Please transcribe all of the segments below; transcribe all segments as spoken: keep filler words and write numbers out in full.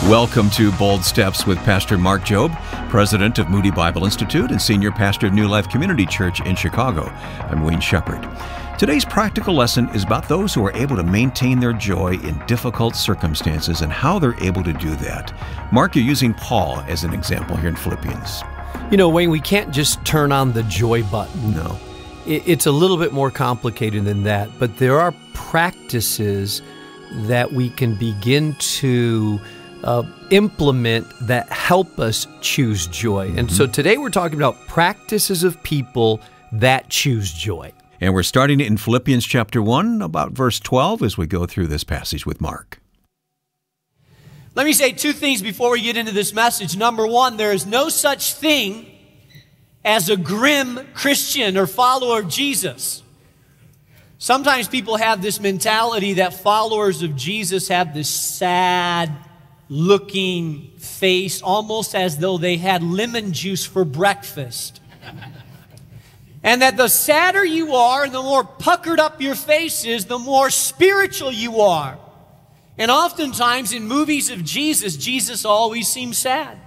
Welcome to Bold Steps with Pastor Mark Jobe, president of Moody Bible Institute and senior pastor of New Life Community Church in Chicago. I'm Wayne Shepherd. Today's practical lesson is about those who are able to maintain their joy in difficult circumstances and how they're able to do that. Mark, you're using Paul as an example here in Philippians. You know, Wayne, we can't just turn on the joy button. No. It's a little bit more complicated than that, but there are practices that we can begin to Uh, implement that help us choose joy. Mm-hmm. And so today we're talking about practices of people that choose joy. And we're starting in Philippians chapter one, about verse twelve, as we go through this passage with Mark. Let me say two things before we get into this message. Number one, there is no such thing as a grim Christian or follower of Jesus. Sometimes people have this mentality that followers of Jesus have this sad looking face, almost as though they had lemon juice for breakfast. And that the sadder you are and the more puckered up your face is, the more spiritual you are. And oftentimes in movies of Jesus, Jesus always seems sad.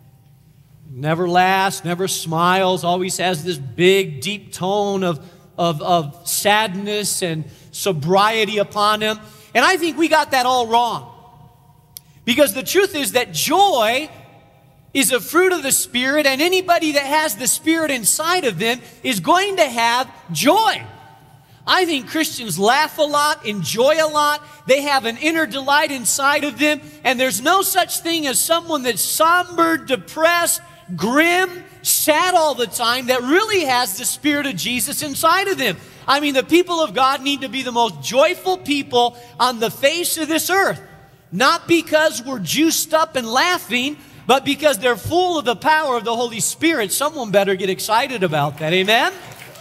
Never laughs, never smiles, always has this big, deep tone of, of, of sadness and sobriety upon him. And I think we got that all wrong. Because the truth is that joy is a fruit of the Spirit, and anybody that has the Spirit inside of them is going to have joy. I think Christians laugh a lot, enjoy a lot. They have an inner delight inside of them, and there's no such thing as someone that's somber, depressed, grim, sad all the time that really has the Spirit of Jesus inside of them. I mean, the people of God need to be the most joyful people on the face of this earth. Not because we're juiced up and laughing, but because they're full of the power of the Holy Spirit. Someone better get excited about that. Amen?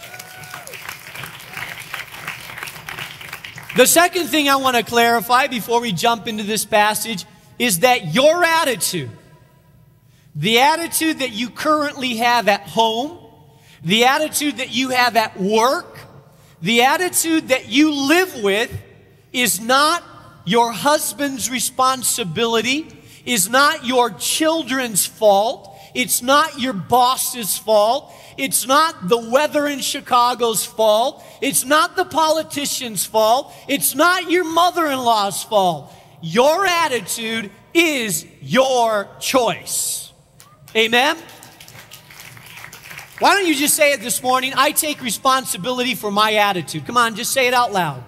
The second thing I want to clarify before we jump into this passage is that your attitude, the attitude that you currently have at home, the attitude that you have at work, the attitude that you live with is not your husband's responsibility, is not your children's fault. It's not your boss's fault. It's not the weather in Chicago's fault. It's not the politician's fault. It's not your mother-in-law's fault. Your attitude is your choice. Amen? Why don't you just say it this morning? I take responsibility for my attitude. Come on, just say it out loud.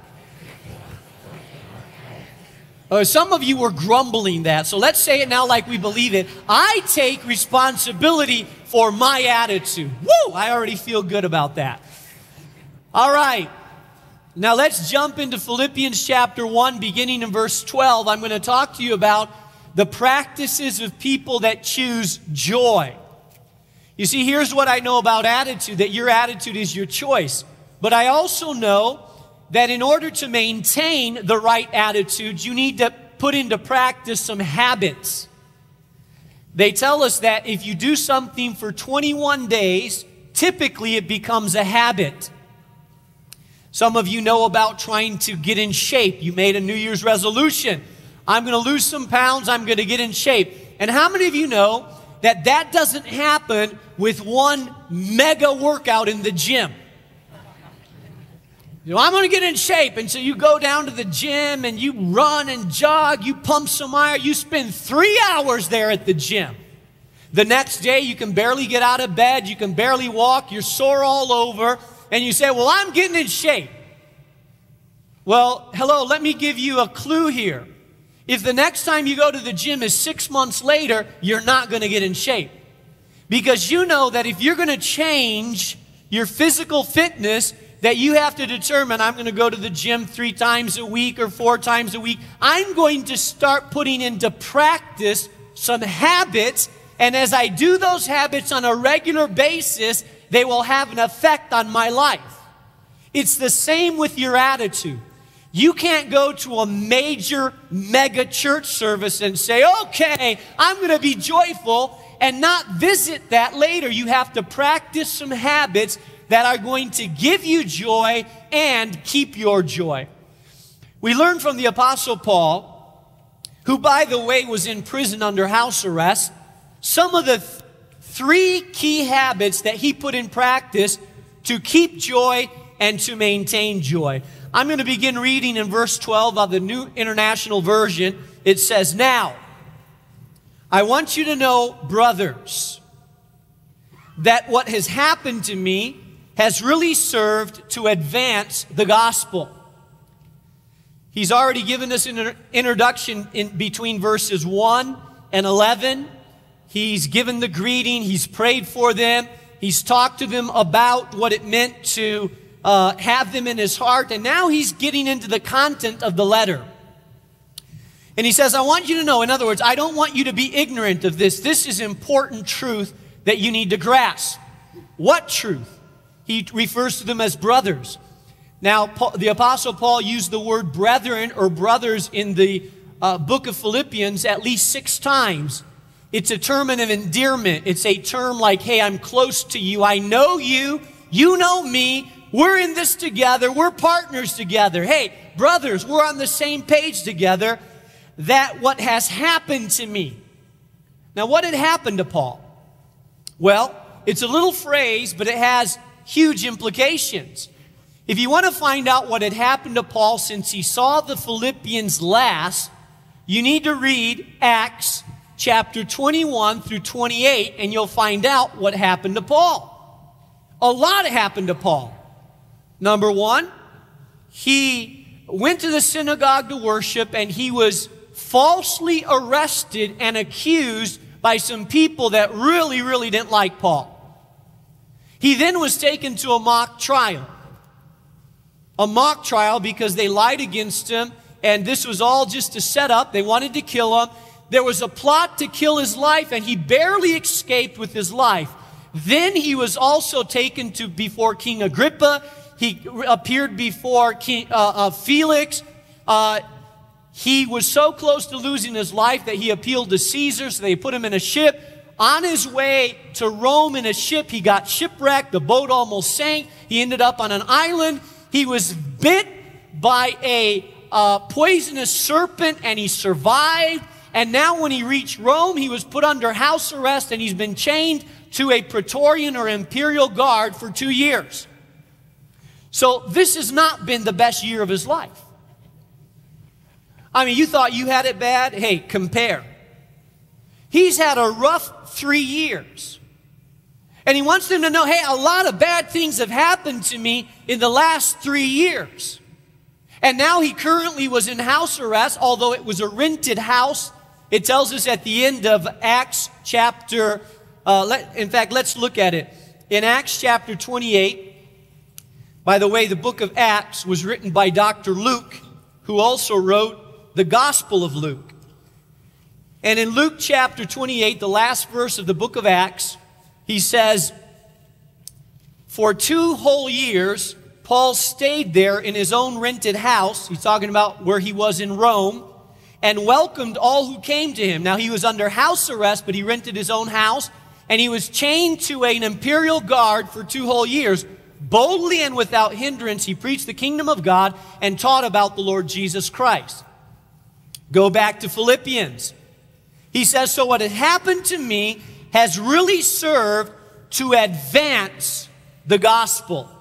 Uh, some of you were grumbling that, so let's say it now like we believe it. I take responsibility for my attitude. Woo! I already feel good about that. All right. Now let's jump into Philippians chapter one, beginning in verse twelve. I'm going to talk to you about the practices of people that choose joy. You see, here's what I know about attitude, that your attitude is your choice. But I also know that in order to maintain the right attitude, you need to put into practice some habits. They tell us that if you do something for twenty-one days, typically it becomes a habit. Some of you know about trying to get in shape. You made a New Year's resolution. I'm going to lose some pounds. I'm going to get in shape. And how many of you know that that doesn't happen with one mega workout in the gym? You know, I'm going to get in shape. And so you go down to the gym and you run and jog, you pump some iron, you spend three hours there at the gym. The next day you can barely get out of bed, you can barely walk, you're sore all over, and you say, well, I'm getting in shape. Well, hello, let me give you a clue here. If the next time you go to the gym is six months later, you're not going to get in shape. Because you know that if you're going to change your physical fitness, that you have to determine, I'm going to go to the gym three times a week or four times a week. I'm going to start putting into practice some habits, and as I do those habits on a regular basis, they will have an effect on my life. It's the same with your attitude. You can't go to a major mega church service and say, okay, I'm going to be joyful, and not visit that later. You have to practice some habits that are going to give you joy and keep your joy. We learn from the Apostle Paul, who, by the way, was in prison under house arrest, some of the th- three key habits that he put in practice to keep joy and to maintain joy. I'm going to begin reading in verse twelve of the New International Version. It says, "Now, I want you to know, brothers, that what has happened to me has really served to advance the gospel." He's already given us an introduction in between verses one and eleven. He's given the greeting. He's prayed for them. He's talked to them about what it meant to uh, have them in his heart. And now he's getting into the content of the letter. And he says, I want you to know, in other words, I don't want you to be ignorant of this. This is important truth that you need to grasp. What truth? He refers to them as brothers. Now, Paul, the Apostle Paul used the word brethren or brothers in the uh, book of Philippians at least six times. It's a term of endearment. It's a term like, hey, I'm close to you. I know you. You know me. We're in this together. We're partners together. Hey, brothers, we're on the same page together. That what has happened to me. Now, what had happened to Paul? Well, it's a little phrase, but it has huge implications. If you want to find out what had happened to Paul since he saw the Philippians last, you need to read Acts chapter twenty-one through twenty-eight, and you'll find out what happened to Paul. A lot happened to Paul. Number one, he went to the synagogue to worship, and he was falsely arrested and accused by some people that really, really didn't like Paul. He then was taken to a mock trial. A mock trial because they lied against him, and this was all just a setup. They wanted to kill him. There was a plot to kill his life, and he barely escaped with his life. Then he was also taken to before King Agrippa. He appeared before King uh, uh, Felix. Uh, he was so close to losing his life that he appealed to Caesar, so they put him in a ship. On his way to Rome in a ship, he got shipwrecked. The boat almost sank. He ended up on an island. He was bit by a uh, poisonous serpent, and he survived. And now when he reached Rome, he was put under house arrest, and he's been chained to a Praetorian or imperial guard for two years. So this has not been the best year of his life. I mean, you thought you had it bad? Hey, compare. He's had a rough three years. And he wants them to know, hey, a lot of bad things have happened to me in the last three years. And now he currently was in house arrest, although it was a rented house. It tells us at the end of Acts chapter, uh, let, in fact, let's look at it. In Acts chapter twenty-eight, by the way, the book of Acts was written by Doctor Luke, who also wrote the Gospel of Luke. And in Luke chapter twenty-eight, the last verse of the book of Acts, he says, for two whole years, Paul stayed there in his own rented house. He's talking about where he was in Rome, and welcomed all who came to him. Now, he was under house arrest, but he rented his own house, and he was chained to an imperial guard for two whole years. Boldly and without hindrance, he preached the kingdom of God and taught about the Lord Jesus Christ. Go back to Philippians. He says, so what had happened to me has really served to advance the gospel.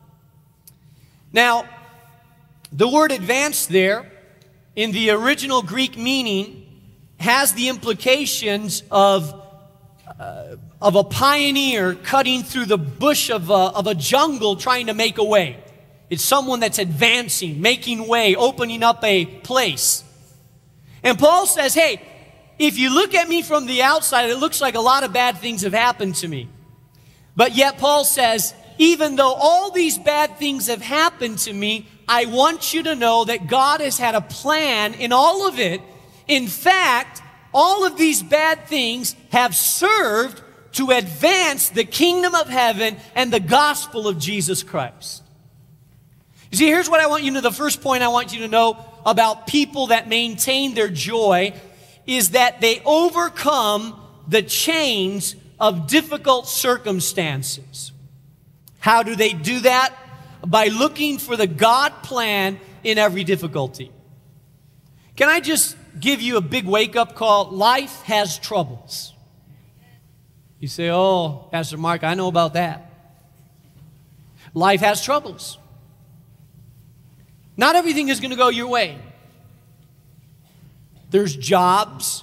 Now, the word advance there, in the original Greek meaning, has the implications of, uh, of a pioneer cutting through the bush of a, of a jungle trying to make a way. It's someone that's advancing, making way, opening up a place. And Paul says, hey, if you look at me from the outside, it looks like a lot of bad things have happened to me. But yet Paul says, even though all these bad things have happened to me, I want you to know that God has had a plan in all of it. In fact, all of these bad things have served to advance the kingdom of heaven and the gospel of Jesus Christ. You see, here's what I want you to know. The first point I want you to know about people that maintain their joy is that they overcome the chains of difficult circumstances. How do they do that? By looking for the God plan in every difficulty. Can I just give you a big wake-up call. Life has troubles. You say, oh, Pastor Mark, I know about that. Life has troubles. Not everything is going to go your way. There's jobs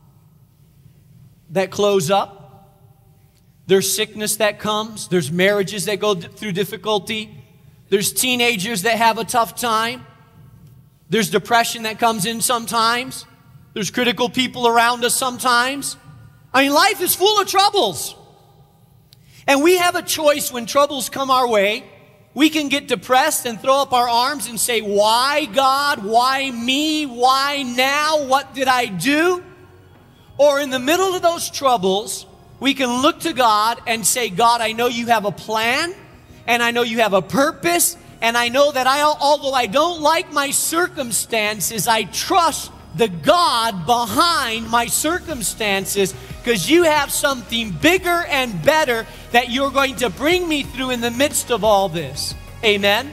that close up. There's sickness that comes. There's marriages that go through difficulty. There's teenagers that have a tough time. There's depression that comes in sometimes. There's critical people around us sometimes. I mean, life is full of troubles. And we have a choice when troubles come our way. We can get depressed and throw up our arms and say, why, God? Why me? Why now? What did I do? Or in the middle of those troubles, we can look to God and say, God, I know you have a plan, and I know you have a purpose, and I know that I, although I don't like my circumstances, I trust the God behind my circumstances, because you have something bigger and better that you're going to bring me through in the midst of all this. Amen?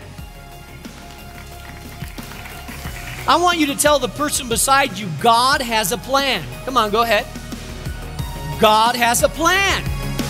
I want you to tell the person beside you, God has a plan. Come on, go ahead. God has a plan.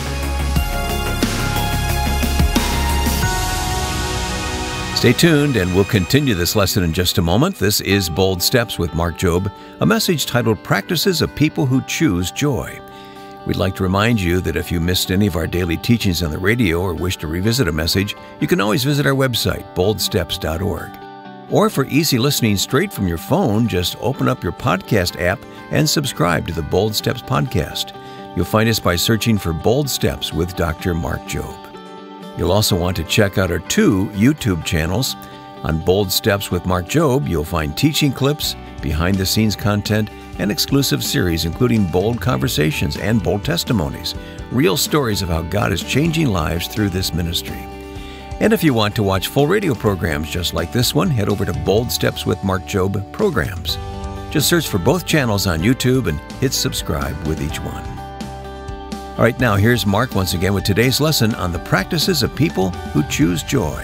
Stay tuned, and we'll continue this lesson in just a moment. This is Bold Steps with Mark Jobe, a message titled Practices of People Who Choose Joy. We'd like to remind you that if you missed any of our daily teachings on the radio or wish to revisit a message, you can always visit our website, bold steps dot org. Or for easy listening straight from your phone, just open up your podcast app and subscribe to the Bold Steps podcast. You'll find us by searching for Bold Steps with Doctor Mark Jobe. You'll also want to check out our two YouTube channels. On Bold Steps with Mark Jobe, you'll find teaching clips, behind-the-scenes content, and exclusive series including bold conversations and bold testimonies, real stories of how God is changing lives through this ministry. And if you want to watch full radio programs just like this one, head over to Bold Steps with Mark Jobe programs. Just search for both channels on YouTube and hit subscribe with each one. All right, now here's Mark once again with today's lesson on the practices of people who choose joy.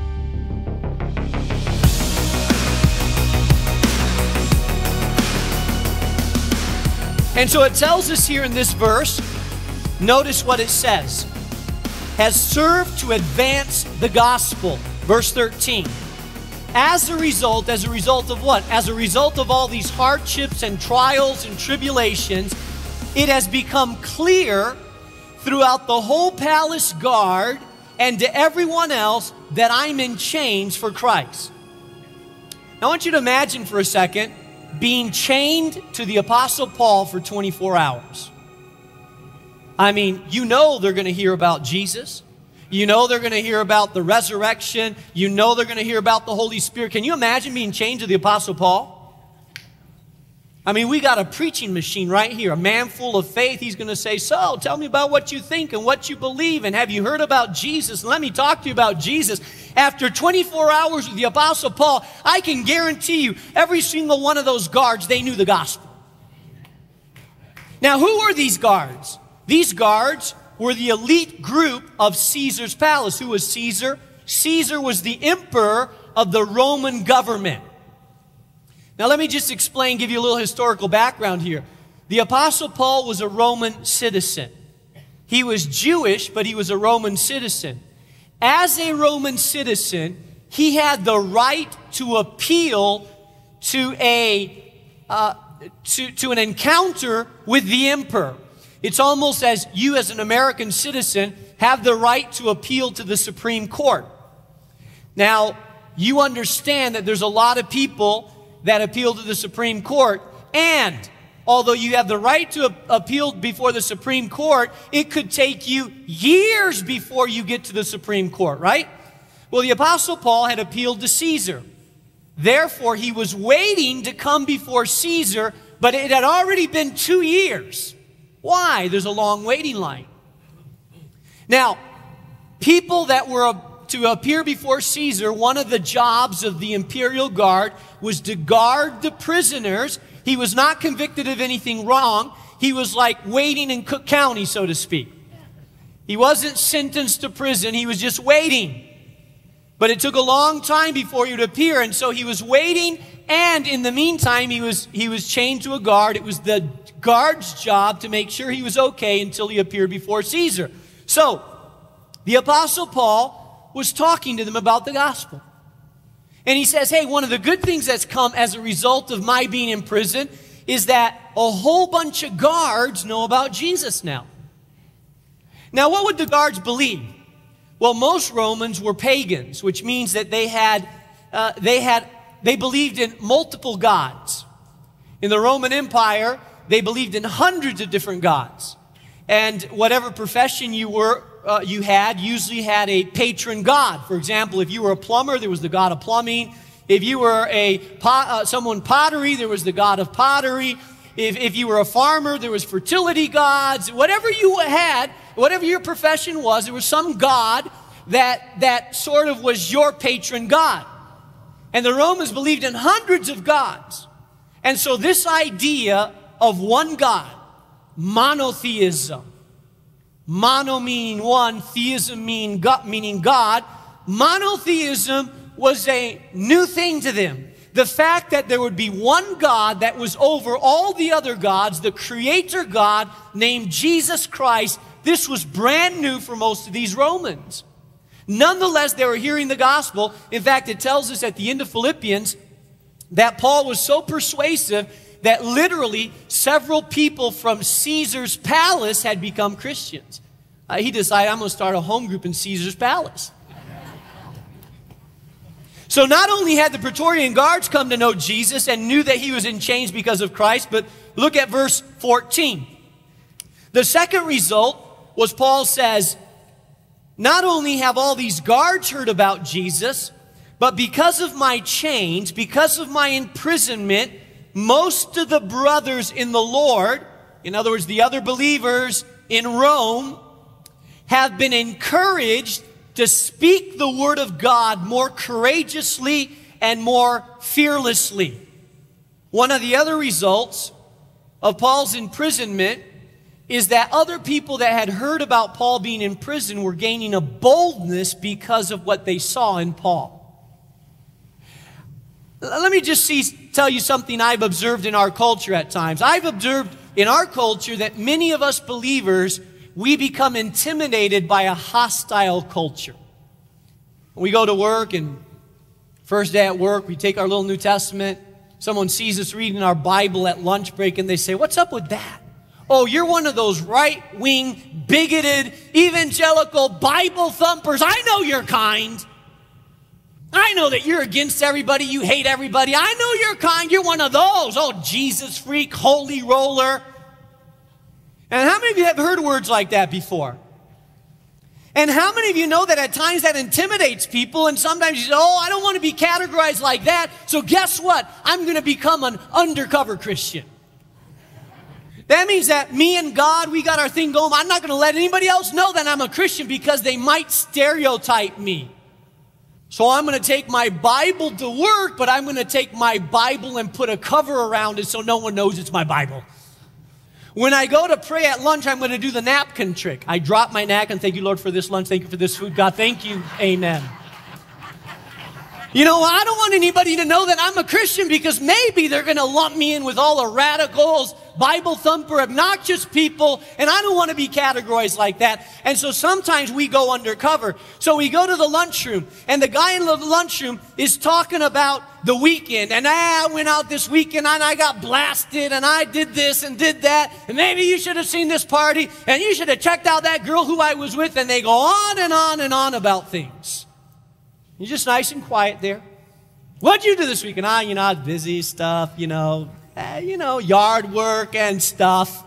And so it tells us here in this verse, notice what it says, has served to advance the gospel. Verse thirteen. As a result, as a result of what? As a result of all these hardships and trials and tribulations, it has become clear throughout the whole palace guard and to everyone else that I'm in chains for Christ. Now I want you to imagine for a second being chained to the Apostle Paul for twenty-four hours. I mean, you know they're going to hear about Jesus. You know they're going to hear about the resurrection. You know they're going to hear about the Holy Spirit. Can you imagine being chained to the Apostle Paul? I mean, we got a preaching machine right here, a man full of faith. He's going to say, so tell me about what you think and what you believe, and have you heard about Jesus? Let me talk to you about Jesus. After twenty-four hours with the Apostle Paul, I can guarantee you every single one of those guards, they knew the gospel. Now, who were these guards? These guards were the elite group of Caesar's palace. Who was Caesar? Caesar was the emperor of the Roman government. Now let me just explain, give you a little historical background here. The Apostle Paul was a Roman citizen. He was Jewish, but he was a Roman citizen. As a Roman citizen, he had the right to appeal to a uh, to, to an encounter with the emperor. It's almost as you as an American citizen have the right to appeal to the Supreme Court. Now, you understand that there's a lot of people that appeal to the Supreme Court, and although you have the right to appeal before the Supreme Court, it could take you years before you get to the Supreme Court, right? Well, the Apostle Paul had appealed to Caesar. Therefore, he was waiting to come before Caesar, but it had already been two years. Why? There's a long waiting line. Now, people that were to appear before Caesar, one of the jobs of the imperial guard was to guard the prisoners. He was not convicted of anything wrong. He was like waiting in Cook County, so to speak. He wasn't sentenced to prison. He was just waiting. But it took a long time before he would appear, and so he was waiting And in the meantime, he was, he was chained to a guard. It was the guard's job to make sure he was okay until he appeared before Caesar. So, the Apostle Paul was talking to them about the gospel. And he says, hey, one of the good things that's come as a result of my being in prison is that a whole bunch of guards know about Jesus now. Now, what would the guards believe? Well, most Romans were pagans, which means that they had, uh, they had, they believed in multiple gods. In the Roman Empire, they believed in hundreds of different gods. And whatever profession you were, uh, you had, usually had a patron god. For example, if you were a plumber, there was the god of plumbing. If you were a pot, uh, someone pottery, there was the god of pottery. If, if you were a farmer, there was fertility gods. Whatever you had, whatever your profession was, there was some god that, that sort of was your patron god. And the Romans believed in hundreds of gods. And so this idea of one God, monotheism, mono meaning one, theism meaning God, meaning God, monotheism was a new thing to them. The fact that there would be one God that was over all the other gods, the creator God named Jesus Christ, this was brand new for most of these Romans. Nonetheless, they were hearing the gospel. In fact, it tells us at the end of Philippians that Paul was so persuasive that literally several people from Caesar's palace had become Christians. Uh, he decided, I'm going to start a home group in Caesar's palace. So not only had the Praetorian Guards come to know Jesus and knew that he was in chains because of Christ, but look at verse fourteen. The second result was Paul says, not only have all these guards heard about Jesus, but because of my chains, because of my imprisonment, most of the brothers in the Lord, in other words, the other believers in Rome, have been encouraged to speak the word of God more courageously and more fearlessly. One of the other results of Paul's imprisonment is that other people that had heard about Paul being in prison were gaining a boldness because of what they saw in Paul. Let me just see, tell you something I've observed in our culture at times. I've observed in our culture that many of us believers, we become intimidated by a hostile culture. We go to work, and first day at work, we take our little New Testament. Someone sees us reading our Bible at lunch break, and they say, what's up with that? Oh, you're one of those right-wing, bigoted, evangelical Bible thumpers. I know your kind. I know that you're against everybody. You hate everybody. I know your kind. You're one of those. Oh, Jesus freak, holy roller. And how many of you have heard words like that before? And how many of you know that at times that intimidates people, and sometimes you say, oh, I don't want to be categorized like that, so guess what? I'm going to become an undercover Christian. That means that me and God, we got our thing going. I'm not going to let anybody else know that I'm a Christian because they might stereotype me. So I'm going to take my Bible to work, but I'm going to take my Bible and put a cover around it so no one knows it's my Bible. When I go to pray at lunch, I'm going to do the napkin trick. I drop my napkin. Thank you, Lord, for this lunch. Thank you for this food. God, thank you. Amen. You know, I don't want anybody to know that I'm a Christian because maybe they're going to lump me in with all the radicals, Bible thumper, obnoxious people, and I don't want to be categorized like that. And so sometimes we go undercover. So we go to the lunchroom, and the guy in the lunchroom is talking about the weekend. And I went out this weekend, and I got blasted, and I did this and did that, and maybe you should have seen this party, and you should have checked out that girl who I was with, and they go on and on and on about things. You're just nice and quiet there. What'd you do this weekend? Ah, you know, I was busy, stuff, you know, uh, you know, yard work and stuff.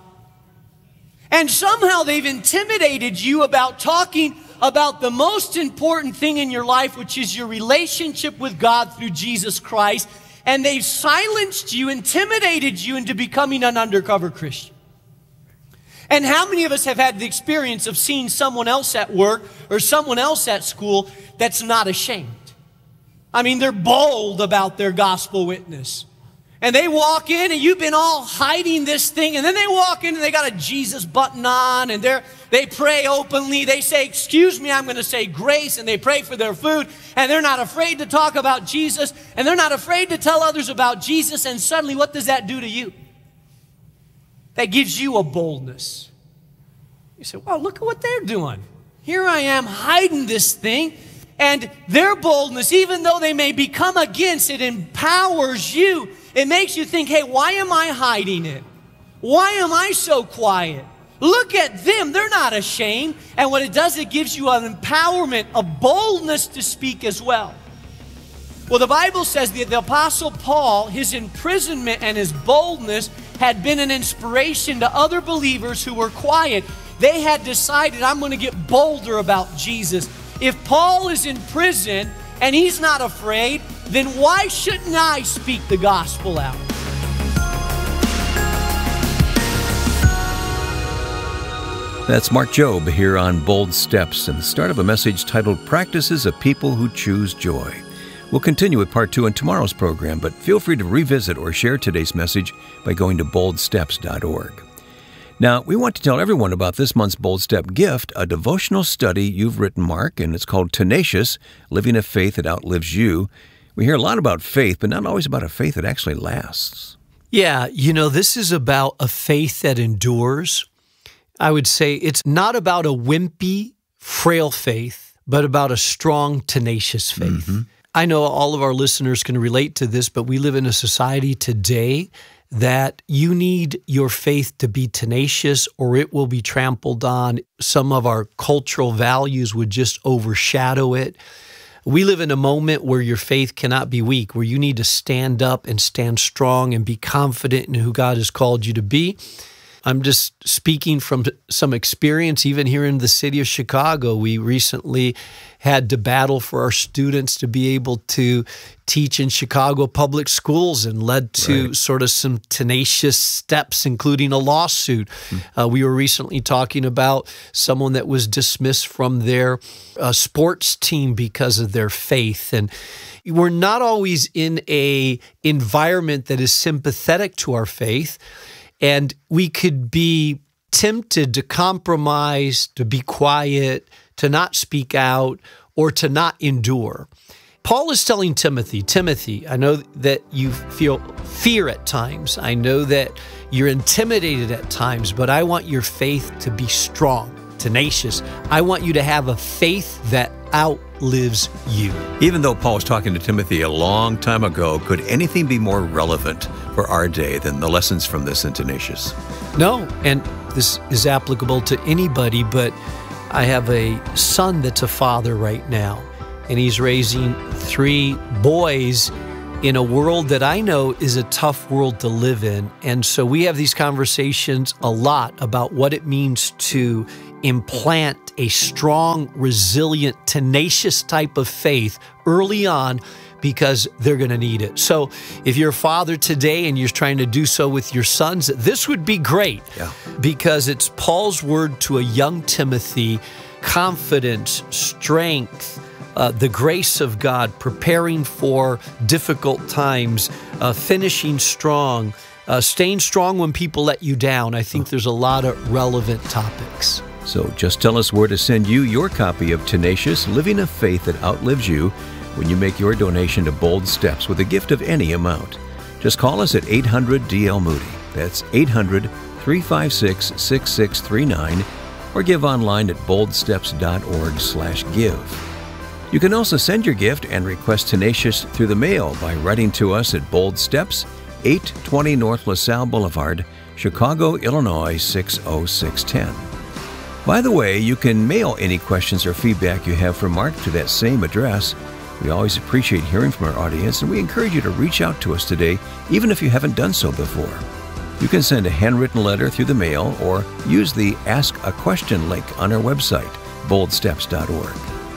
And somehow they've intimidated you about talking about the most important thing in your life, which is your relationship with God through Jesus Christ. And they've silenced you, intimidated you into becoming an undercover Christian. And how many of us have had the experience of seeing someone else at work or someone else at school that's not ashamed? I mean, they're bold about their gospel witness. And they walk in and you've been all hiding this thing. And then they walk in and they got a Jesus button on and they're, they pray openly. They say, excuse me, I'm going to say grace. And they pray for their food. And they're not afraid to talk about Jesus. And they're not afraid to tell others about Jesus. And suddenly, what does that do to you? That gives you a boldness. You say, wow, look at what they're doing. Here I am hiding this thing. And their boldness, even though they may become against it, empowers you. It makes you think, hey, why am I hiding it? Why am I so quiet? Look at them. They're not ashamed. And what it does, it gives you an empowerment, a boldness to speak as well. Well, the Bible says that the Apostle Paul, his imprisonment and his boldness had been an inspiration to other believers who were quiet. They had decided, I'm going to get bolder about Jesus. If Paul is in prison and he's not afraid, then why shouldn't I speak the gospel out? That's Mark Jobe here on Bold Steps and the start of a message titled Practices of People Who Choose Joy. We'll continue with part two in tomorrow's program, but feel free to revisit or share today's message by going to bold steps dot org. Now, we want to tell everyone about this month's Bold Step gift, a devotional study you've written, Mark, and it's called Tenacious, Living a Faith That Outlives You. We hear a lot about faith, but not always about a faith that actually lasts. Yeah, you know, this is about a faith that endures. I would say it's not about a wimpy, frail faith, but about a strong, tenacious faith. Mm-hmm. I know all of our listeners can relate to this, but we live in a society today that you need your faith to be tenacious or it will be trampled on. Some of our cultural values would just overshadow it. We live in a moment where your faith cannot be weak, where you need to stand up and stand strong and be confident in who God has called you to be. I'm just speaking from some experience, even here in the city of Chicago. We recently had to battle for our students to be able to teach in Chicago public schools and led to right. sort of some tenacious steps, including a lawsuit. Mm. Uh, we were recently talking about someone that was dismissed from their uh, sports team because of their faith. And we're not always in a environment that is sympathetic to our faith. And we could be tempted to compromise, to be quiet, to not speak out, or to not endure. Paul is telling Timothy, Timothy, I know that you feel fear at times. I know that you're intimidated at times, but I want your faith to be strong, tenacious. I want you to have a faith that outlives you. Even though Paul was talking to Timothy a long time ago, could anything be more relevant for our day than the lessons from this in Tenacious? No, and this is applicable to anybody, but I have a son that's a father right now, and he's raising three boys in a world that I know is a tough world to live in. And so we have these conversations a lot about what it means to implant a strong, resilient, tenacious type of faith early on because they're going to need it. So if you're a father today and you're trying to do so with your sons, this would be great yeah. because it's Paul's word to a young Timothy, confidence, strength, Uh, the grace of God, preparing for difficult times, uh, finishing strong, uh, staying strong when people let you down. I think there's a lot of relevant topics. So just tell us where to send you your copy of Tenacious, Living a Faith That Outlives You when you make your donation to Bold Steps with a gift of any amount. Just call us at eight hundred D L Moody. That's eight hundred, three five six, six six three nine or give online at bold steps dot org slash give. You can also send your gift and request Tenacious through the mail by writing to us at Bold Steps, eight twenty North LaSalle Boulevard, Chicago, Illinois six oh six one oh. By the way, you can mail any questions or feedback you have for Mark to that same address. We always appreciate hearing from our audience, and we encourage you to reach out to us today, even if you haven't done so before. You can send a handwritten letter through the mail or use the Ask a Question link on our website, bold steps dot org.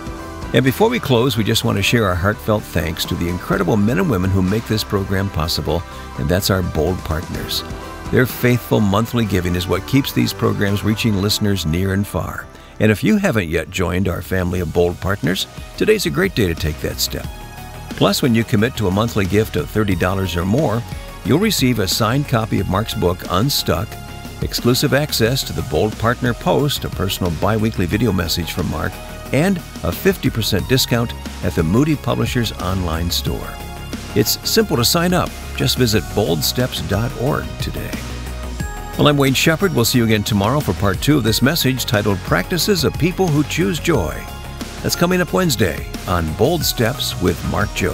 And before we close, we just want to share our heartfelt thanks to the incredible men and women who make this program possible, and that's our Bold Partners. Their faithful monthly giving is what keeps these programs reaching listeners near and far. And if you haven't yet joined our family of Bold Partners, today's a great day to take that step. Plus, when you commit to a monthly gift of thirty dollars or more, you'll receive a signed copy of Mark's book, Unstuck, exclusive access to the Bold Partner Post, a personal bi-weekly video message from Mark, and a fifty percent discount at the Moody Publishers online store. It's simple to sign up. Just visit bold steps dot org today. Well, I'm Wayne Shepherd. We'll see you again tomorrow for part two of this message titled Practices of People Who Choose Joy. That's coming up Wednesday on Bold Steps with Mark Jobe.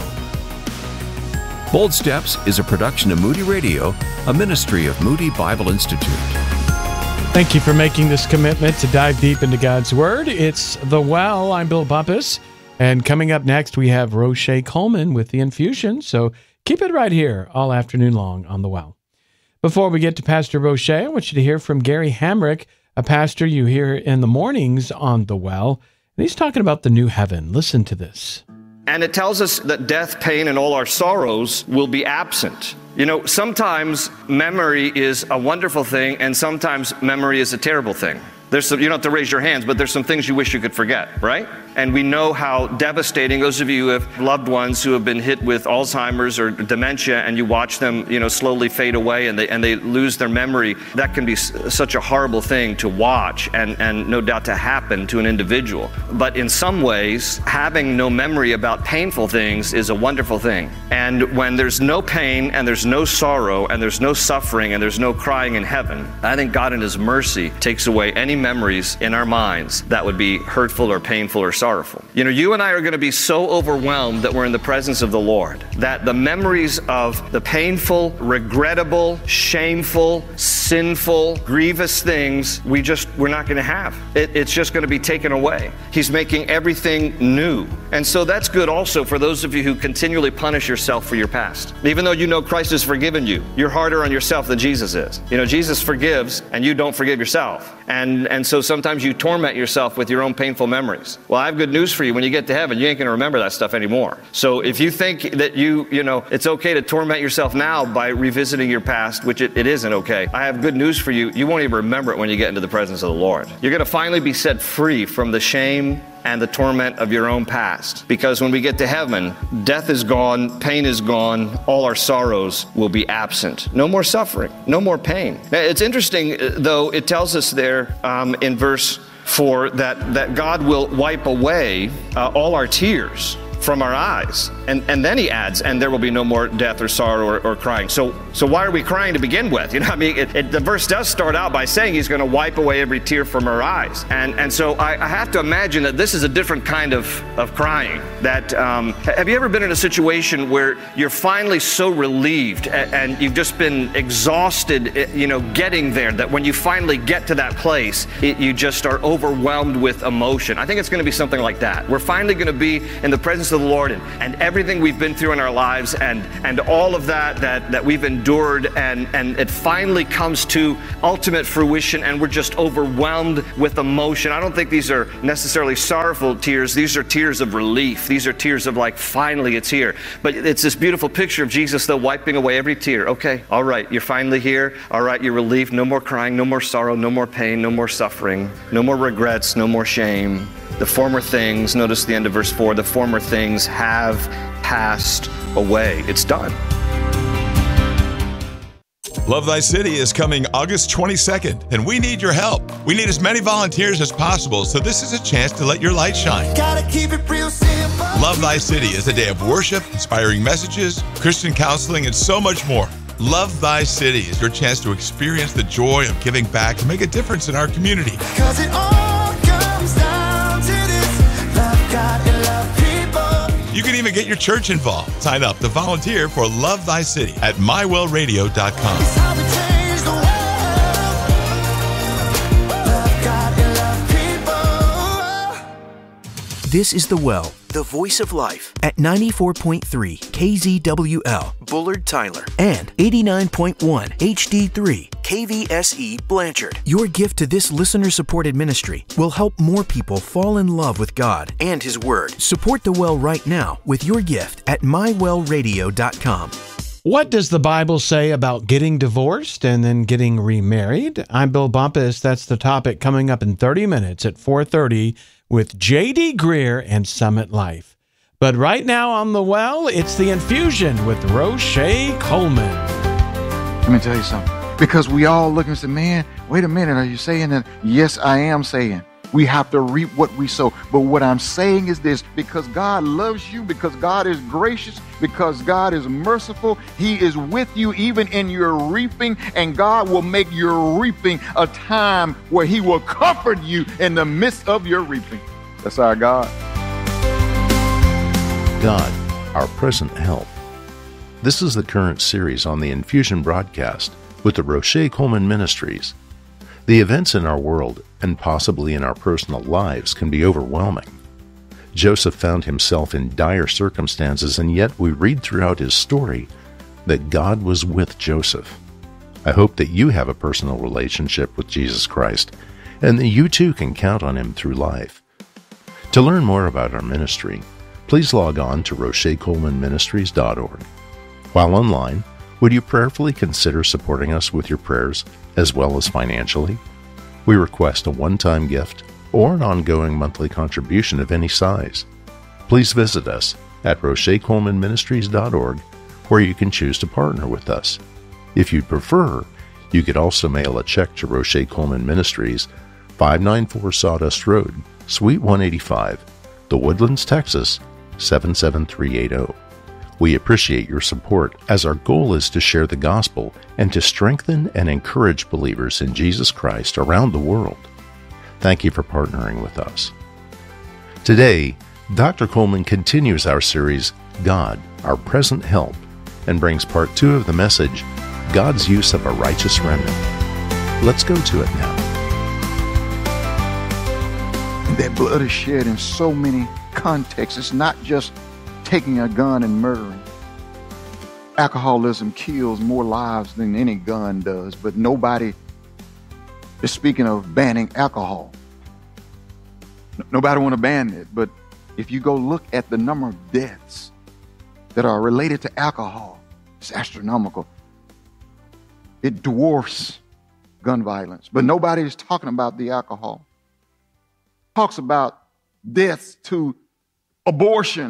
Bold Steps is a production of Moody Radio, a ministry of Moody Bible Institute. Thank you for making this commitment to dive deep into God's Word. It's The Well. I'm Bill Bumpus. And coming up next, we have Roche Coleman with The Infusion. So keep it right here all afternoon long on The Well. Before we get to Pastor Roche, I want you to hear from Gary Hamrick, a pastor you hear in the mornings on The Well. And he's talking about the new heaven. Listen to this. And it tells us that death, pain, and all our sorrows will be absent. You know, sometimes memory is a wonderful thing, and sometimes memory is a terrible thing. There's some, you don't have to raise your hands, but there's some things you wish you could forget, right? And we know how devastating, those of you who have loved ones who have been hit with Alzheimer's or dementia, and you watch them, you know, slowly fade away and they and they lose their memory, that can be s- such a horrible thing to watch and, and no doubt to happen to an individual. But in some ways, having no memory about painful things is a wonderful thing. And when there's no pain and there's no sorrow and there's no suffering and there's no crying in heaven, I think God in His mercy takes away any memories in our minds that would be hurtful or painful or sorrowful. You know, you and I are going to be so overwhelmed that we're in the presence of the Lord that the memories of the painful, regrettable, shameful, sinful, grievous things we just, we're not going to have. It, it's just going to be taken away. He's making everything new. And so that's good also for those of you who continually punish yourself for your past. Even though you know Christ has forgiven you, you're harder on yourself than Jesus is. You know, Jesus forgives and you don't forgive yourself. And and so sometimes you torment yourself with your own painful memories. Well, I have good news for you. When you get to heaven, you ain't going to remember that stuff anymore. So if you think that you, you know, it's okay to torment yourself now by revisiting your past, which it, it isn't okay, I have good news for you. You won't even remember it when you get into the presence of the Lord. You're going to finally be set free from the shame and the torment of your own past. Because when we get to heaven, death is gone, pain is gone, all our sorrows will be absent. No more suffering, no more pain. Now, it's interesting, though, it tells us there um, in verse four that, that God will wipe away uh, all our tears from our eyes. And and then he adds, and there will be no more death or sorrow or, or crying. So so why are we crying to begin with? You know, I mean, it, it, the verse does start out by saying he's going to wipe away every tear from our eyes. And and so I, I have to imagine that this is a different kind of, of crying. That um, have you ever been in a situation where you're finally so relieved and, and you've just been exhausted, you know, getting there, that when you finally get to that place, it, you just are overwhelmed with emotion? I think it's going to be something like that. We're finally going to be in the presence of the Lord, and, and everything we've been through in our lives, and and all of that that that we've endured, and and it finally comes to ultimate fruition, and we're just overwhelmed with emotion. I don't think these are necessarily sorrowful tears. These are tears of relief. These are tears of like, finally it's here. But it's this beautiful picture of Jesus, though, wiping away every tear. Okay, all right, you're finally here. All right, you're relieved. No more crying, no more sorrow, no more pain, no more suffering, no more regrets, no more shame. The former things, notice the end of verse four, the former things have passed away. It's done. Love Thy City is coming August twenty-second, and we need your help. We need as many volunteers as possible, so this is a chance to let your light shine. Gotta keep it real simple. Love Thy City is a day of worship, inspiring messages, Christian counseling, and so much more. Love Thy City is your chance to experience the joy of giving back to make a difference in our community. 'Cause it all comes down to this, love God and love people. You can even get your church involved. Sign up to volunteer for Love Thy City at my well radio dot com. It's how we change the world. Love God and love people. This is The Well, the voice of life, at ninety-four point three K Z W L, Bullard, Tyler, and eighty-nine point one H D three K V S E, Blanchard. Your gift to this listener-supported ministry will help more people fall in love with God and His Word. Support The Well right now with your gift at my well radio dot com. What does the Bible say about getting divorced and then getting remarried? I'm Bill Bumpus. That's the topic coming up in thirty minutes at four thirty with J D Greer and Summit Life. But right now on The Well, it's The Infusion with Roche Coleman. Let me tell you something. Because we all look and say, man, wait a minute, are you saying that? Yes, I am saying. We have to reap what we sow. But what I'm saying is this, because God loves you, because God is gracious, because God is merciful, He is with you even in your reaping, and God will make your reaping a time where He will comfort you in the midst of your reaping. That's our God. God, our present help. This is the current series on the Infusion broadcast with the Roche Coleman Ministries. The events in our world, and possibly in our personal lives, can be overwhelming. Joseph found himself in dire circumstances, and yet we read throughout his story that God was with Joseph. I hope that you have a personal relationship with Jesus Christ, and that you too can count on Him through life. To learn more about our ministry, please log on to roche coleman ministries dot org. While online, would you prayerfully consider supporting us with your prayers as well as financially? We request a one-time gift or an ongoing monthly contribution of any size. Please visit us at roche coleman ministries dot org, where you can choose to partner with us. If you'd prefer, you could also mail a check to Roche Coleman Ministries, five ninety-four Sawdust Road, Suite one eighty-five, The Woodlands, Texas, seven seven three eight zero. We appreciate your support, as our goal is to share the gospel and to strengthen and encourage believers in Jesus Christ around the world. Thank you for partnering with us. Today, Doctor Coleman continues our series, God, Our Present Help, and brings part two of the message, God's Use of a Righteous Remnant. Let's go to it now. That blood is shed in so many contexts. It's not just taking a gun and murdering. Alcoholism kills more lives than any gun does, but nobody is speaking of banning alcohol. Nobody want to ban it, but if you go look at the number of deaths that are related to alcohol, it's astronomical. It dwarfs gun violence, but nobody is talking about the alcohol. Talks about deaths to abortion.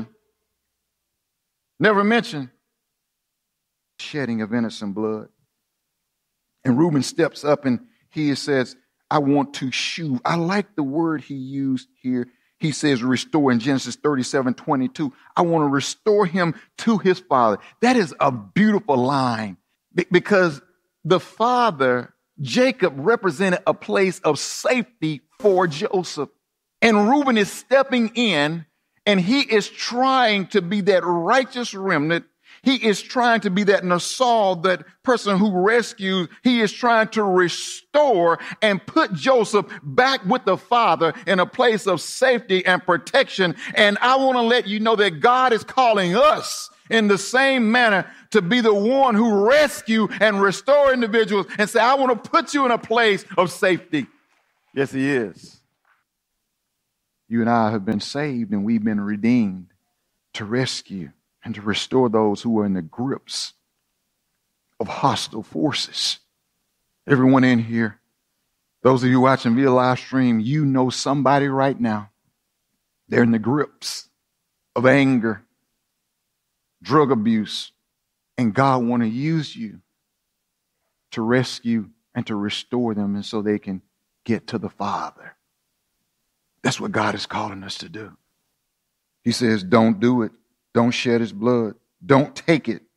Never mention shedding of innocent blood. And Reuben steps up and he says, I want to shew. I like the word he used here. He says restore in Genesis thirty-seven twenty-two. I want to restore him to his father. That is a beautiful line because the father, Jacob, represented a place of safety for Joseph. And Reuben is stepping in and he is trying to be that righteous remnant. He is trying to be that Nasal, that person who rescues. He is trying to restore and put Joseph back with the father in a place of safety and protection. And I want to let you know that God is calling us in the same manner to be the one who rescue and restore individuals and say, I want to put you in a place of safety. Yes, he is. You and I have been saved and we've been redeemed to rescue and to restore those who are in the grips of hostile forces. Everyone in here, those of you watching via live stream, you know somebody right now. They're in the grips of anger, drug abuse, and God want to use you to rescue and to restore them and so they can get to the Father. That's what God is calling us to do. He says, don't do it. Don't shed his blood. Don't take it.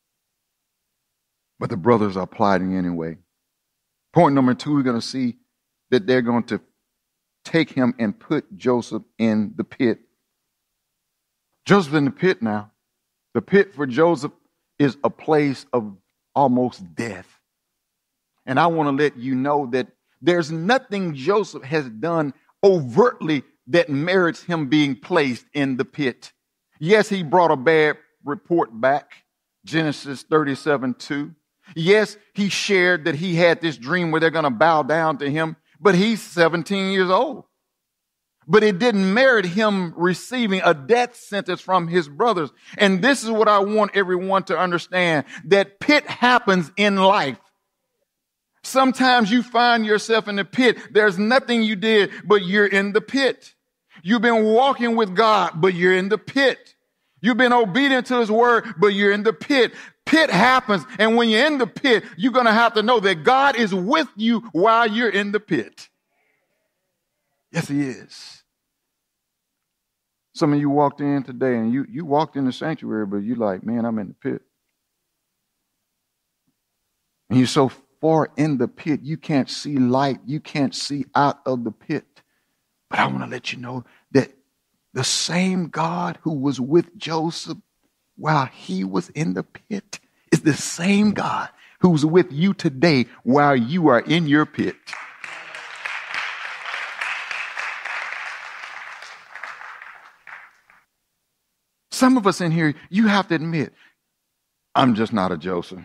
But the brothers are plotting anyway. Point number two, we're going to see that they're going to take him and put Joseph in the pit. Joseph's in the pit now. The pit for Joseph is a place of almost death. And I want to let you know that there's nothing Joseph has done overtly that merits him being placed in the pit. Yes, he brought a bad report back, Genesis thirty-seven two. Yes, he shared that he had this dream where they're going to bow down to him, but he's seventeen years old. But it didn't merit him receiving a death sentence from his brothers. And this is what I want everyone to understand, that pit happens in life. Sometimes you find yourself in the pit. There's nothing you did, but you're in the pit. You've been walking with God, but you're in the pit. You've been obedient to his word, but you're in the pit. Pit happens, and when you're in the pit, you're going to have to know that God is with you while you're in the pit. Yes, he is. Some of you walked in today, and you, you walked in the sanctuary, but you're like, man, I'm in the pit. And you're so far in the pit, you can't see light. You can't see out of the pit. But I want to let you know that the same God who was with Joseph while he was in the pit is the same God who's with you today while you are in your pit. Some of us in here, you have to admit, I'm just not a Joseph.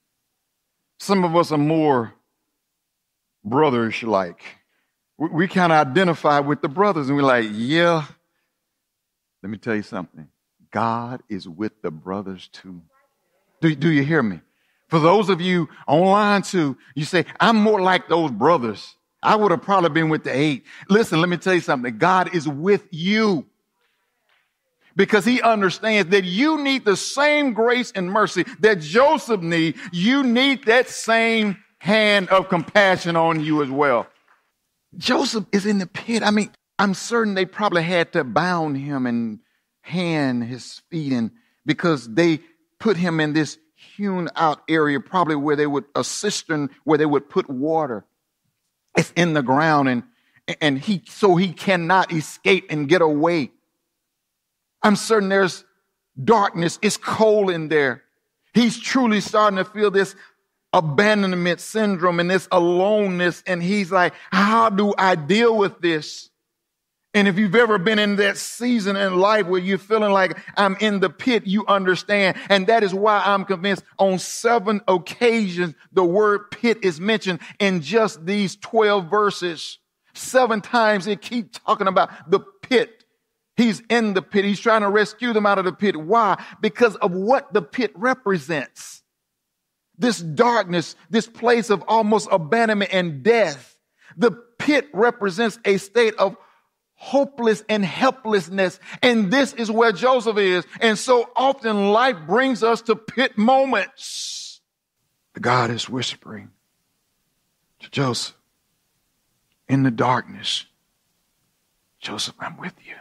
Some of us are more brotherish like. We, we kind of identify with the brothers and we're like, yeah. Let me tell you something. God is with the brothers too. Do, do you hear me? For those of you online too, you say, I'm more like those brothers. I would have probably been with the eight. Listen, let me tell you something. God is with you because he understands that you need the same grace and mercy that Joseph needs. You need that same hand of compassion on you as well. Joseph is in the pit. I mean, I'm certain they probably had to bound him and hand his feet in because they put him in this hewn out area, probably where they would, a cistern where they would put water. It's in the ground and, and he, so he cannot escape and get away. I'm certain there's darkness. It's cold in there. He's truly starting to feel this abandonment syndrome and this aloneness. And he's like, how do I deal with this? And if you've ever been in that season in life where you're feeling like I'm in the pit, you understand. And that is why I'm convinced on seven occasions, the word pit is mentioned in just these twelve verses. Seven times it keeps talking about the pit. He's in the pit. He's trying to rescue them out of the pit. Why? Because of what the pit represents. This darkness, this place of almost abandonment and death. The pit represents a state of hopeless and helplessness. And this is where Joseph is. And so often life brings us to pit moments. God is whispering to Joseph in the darkness, Joseph, I'm with you.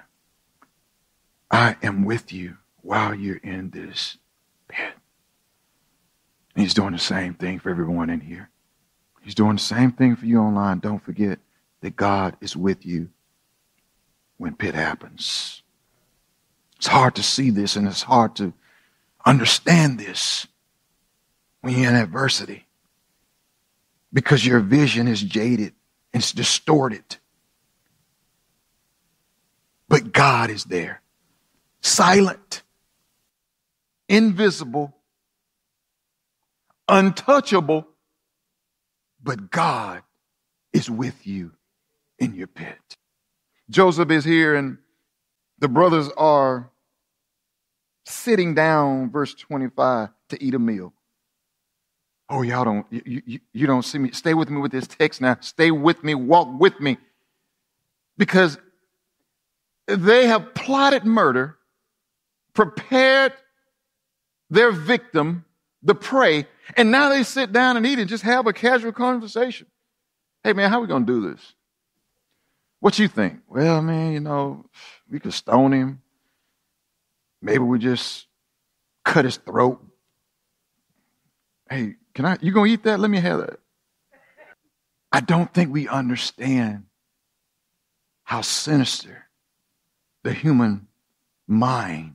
I am with you while you're in this pit. And he's doing the same thing for everyone in here. He's doing the same thing for you online. Don't forget that God is with you when pit happens. It's hard to see this and it's hard to understand this when you're in adversity because your vision is jaded, it's distorted. But God is there, silent, invisible, untouchable, but God is with you in your pit. Joseph is here and the brothers are sitting down, verse twenty-five, to eat a meal. Oh, y'all don't, you, you, you don't see me. Stay with me with this text now. Stay with me, walk with me. Because they have plotted murder, prepared their victim, the prey, and now they sit down and eat and just have a casual conversation. Hey, man, how are we going to do this? What you think? Well, man, you know, we could stone him. Maybe we just cut his throat. Hey, can I, you gonna eat that? Let me have that. I don't think we understand how sinister the human mind,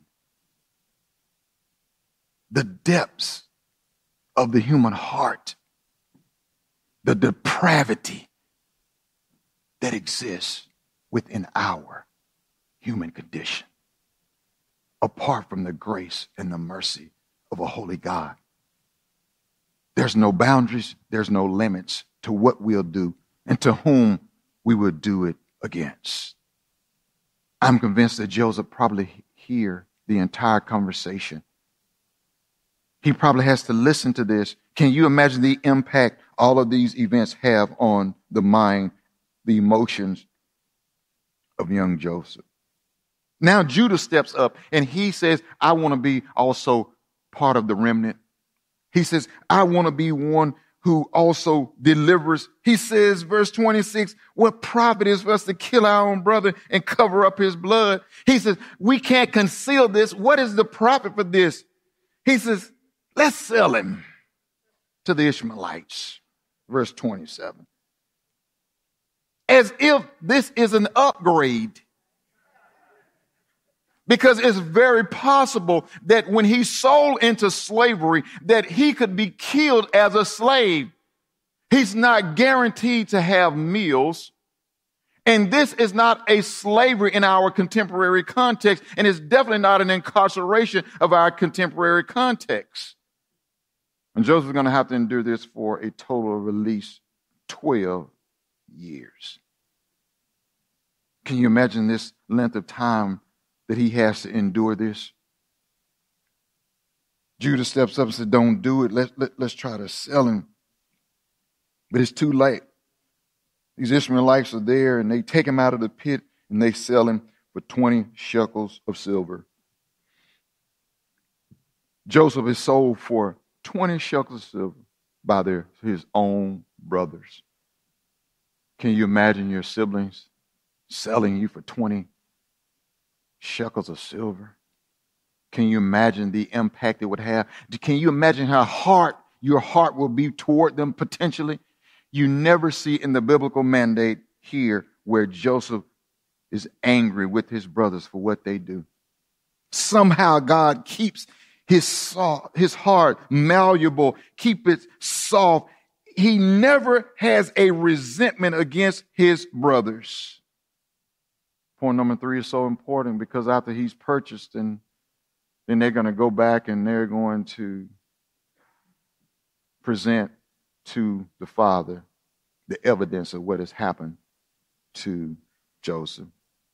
the depths of the human heart, the depravity that exists within our human condition, apart from the grace and the mercy of a holy God. There's no boundaries, there's no limits to what we'll do and to whom we will do it against. I'm convinced that Joseph probably hear the entire conversation. He probably has to listen to this. Can you imagine the impact all of these events have on the mind, the emotions of young Joseph? Now Judah steps up and he says, I want to be also part of the remnant. He says, I want to be one who also delivers. He says, verse twenty-six, what profit is for us to kill our own brother and cover up his blood? He says, we can't conceal this. What is the profit for this? He says, let's sell him to the Ishmaelites. Verse twenty-seven. As if this is an upgrade. Because it's very possible that when he sold into slavery, that he could be killed as a slave. He's not guaranteed to have meals. And this is not a slavery in our contemporary context, and it's definitely not an incarceration of our contemporary context. And Joseph's going to have to endure this for a total of at least twelve years. Can you imagine this length of time that he has to endure this? Judah steps up and says, don't do it. Let, let, let's try to sell him. But it's too late. These Ishmaelites are there, and they take him out of the pit, and they sell him for twenty shekels of silver. Joseph is sold for twenty shekels of silver by their, his own brothers. Can you imagine your siblings selling you for twenty shekels of silver? Can you imagine the impact it would have? Can you imagine how hard your heart will be toward them potentially? You never see in the biblical mandate here where Joseph is angry with his brothers for what they do. Somehow God keeps his soft, his heart malleable, keep it soft. He never has a resentment against his brothers. Point number three is so important because after he's purchased, and then they're going to go back and they're going to present to the father the evidence of what has happened to Joseph.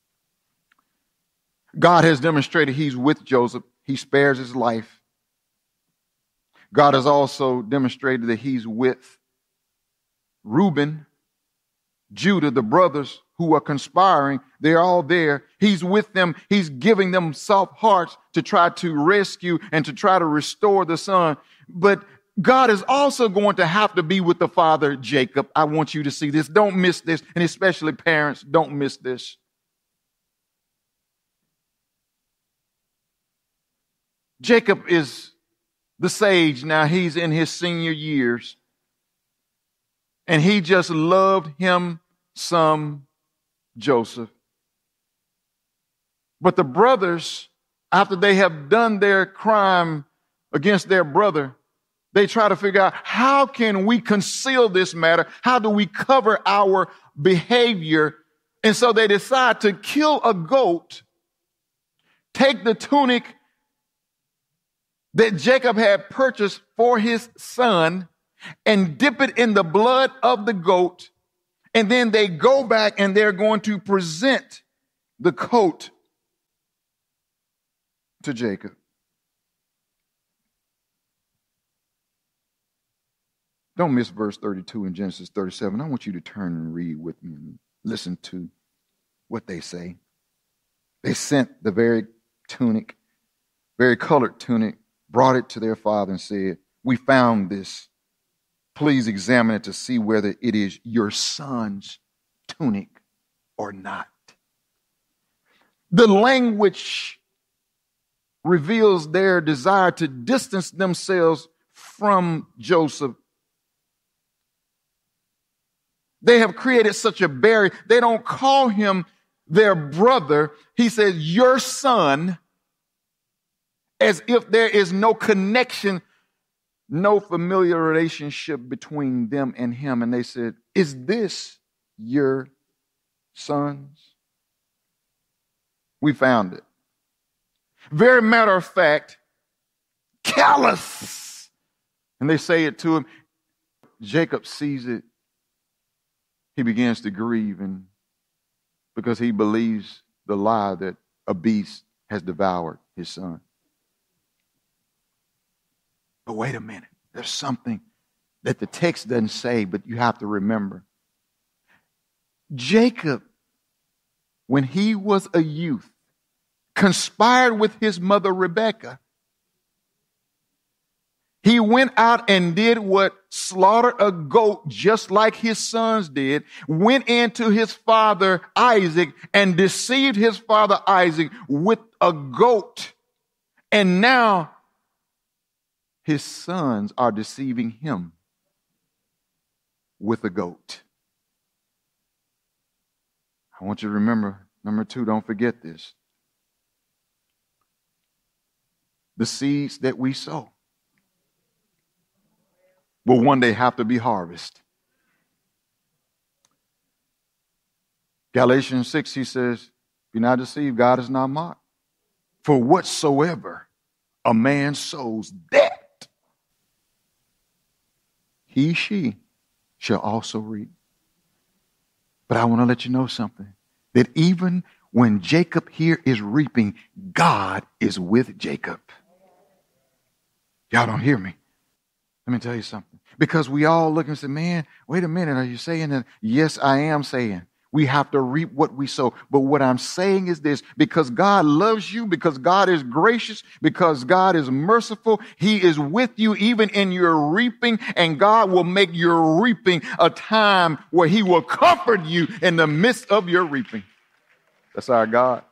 God has demonstrated he's with Joseph. He spares his life. God has also demonstrated that he's with Reuben, Judah, the brothers who are conspiring. They're all there. He's with them. He's giving them soft hearts to try to rescue and to try to restore the son. But God is also going to have to be with the father, Jacob. I want you to see this. Don't miss this. And especially parents, don't miss this. Jacob is the sage now. He's in his senior years. And he just loved him some Joseph. But the brothers, after they have done their crime against their brother, they try to figure out, how can we conceal this matter? How do we cover our behavior? And so they decide to kill a goat, take the tunic that Jacob had purchased for his son, and dip it in the blood of the goat. And then they go back and they're going to present the coat to Jacob. Don't miss verse thirty-two in Genesis thirty-seven. I want you to turn and read with me and listen to what they say. They sent the very tunic, very colored tunic, brought it to their father and said, we found this. Please examine it to see whether it is your son's tunic or not. The language reveals their desire to distance themselves from Joseph. They have created such a barrier. They don't call him their brother. He says, your son, as if there is no connection, no familiar relationship between them and him. And they said, is this your son's? We found it. Very matter of fact, callous. And they say it to him. Jacob sees it. He begins to grieve, and because he believes the lie that a beast has devoured his son. But wait a minute. There's something that the text doesn't say, but you have to remember. Jacob, when he was a youth, conspired with his mother Rebekah He went out and did what? Slaughtered a goat just like his sons did, went into his father Isaac and deceived his father Isaac with a goat. And now his sons are deceiving him with a goat. I want you to remember, number two, don't forget this. The seeds that we sow will one day have to be harvested. Galatians six, he says, be not deceived, God is not mocked. For whatsoever a man sows, that he, she shall also reap. But I want to let you know something, that even when Jacob here is reaping, God is with Jacob. Y'all don't hear me. Let me tell you something. Because we all look and say, man, wait a minute. Are you saying that? Yes, I am saying we have to reap what we sow. But what I'm saying is this, because God loves you, because God is gracious, because God is merciful, he is with you even in your reaping, and God will make your reaping a time where he will comfort you in the midst of your reaping. That's our God.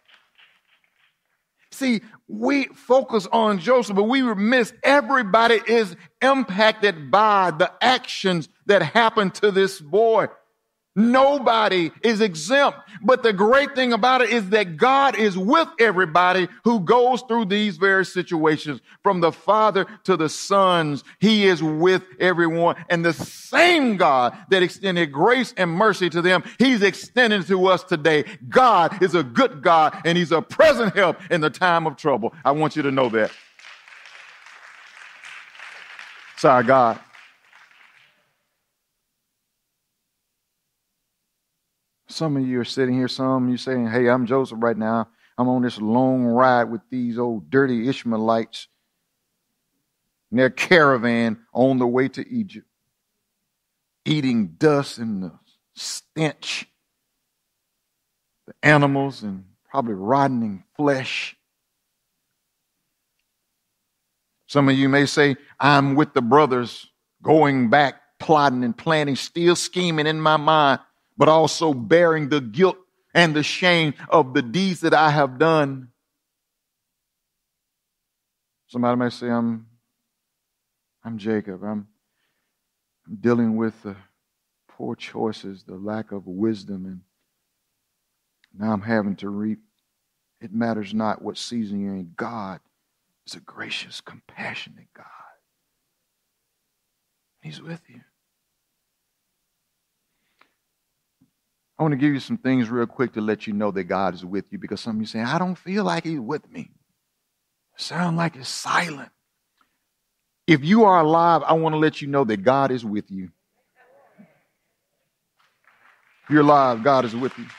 See, we focus on Joseph, but we miss everybody is impacted by the actions that happened to this boy. Nobody is exempt. But the great thing about it is that God is with everybody who goes through these various situations. From the father to the sons, he is with everyone. And the same God that extended grace and mercy to them, he's extending to us today. God is a good God, and he's a present help in the time of trouble. I want you to know that. It's our God. Some of you are sitting here, some of you saying, hey, I'm Joseph right now. I'm on this long ride with these old dirty Ishmaelites in their caravan on the way to Egypt, eating dust and the stench, the animals and probably rotting flesh. Some of you may say, I'm with the brothers going back, plotting and planning, still scheming in my mind, but also bearing the guilt and the shame of the deeds that I have done. Somebody may say, I'm, I'm Jacob. I'm, I'm dealing with the poor choices, the lack of wisdom, and now I'm having to reap. It matters not what season you're in. God is a gracious, compassionate God. He's with you. I want to give you some things real quick to let you know that God is with you, because some of you say, I don't feel like he's with me. Sound like it's silent. If you are alive, I want to let you know that God is with you. If you're alive, God is with you.